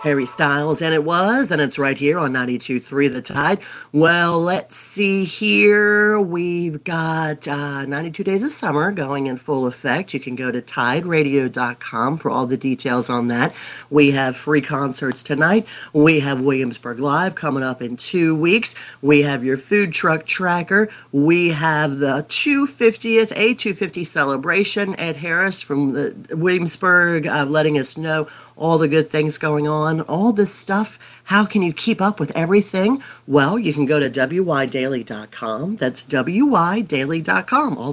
Harry Styles, and it was, and it's right here on 92.3 The Tide. Well, let's see here. We've got 92 Days of Summer going in full effect. You can go to tideradio.com for all the details on that. We have free concerts tonight. We have Williamsburg Live coming up in 2 weeks. We have your food truck tracker. We have the 250th A250 celebration. Ed Harris from the Williamsburg letting us know all the good things going on, all this stuff. How can you keep up with everything? Well, you can go to wydaily.com. That's wydaily.com. All